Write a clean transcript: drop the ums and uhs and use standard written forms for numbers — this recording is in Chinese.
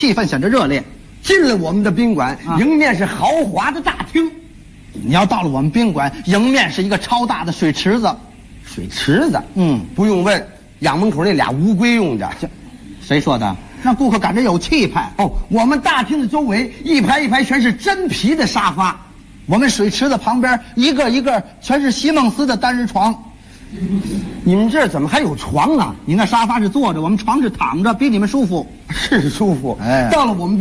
气氛显得热烈。 进了我们的宾馆，迎面是豪华的大厅。 你要到了我们宾馆，迎面是一个超大的水池子。 水池子， 不用问， 养门口那俩乌龟用的。 谁说的？让顾客感觉有气派。 哦，我们大厅的周围一排一排全是真皮的沙发， 我们水池子旁边一个一个全是席梦思的单人床。 你们这儿怎么还有床啊？ 你那沙发是坐着，我们床是躺着，比你们舒服。 是舒服。 哎， 到了我们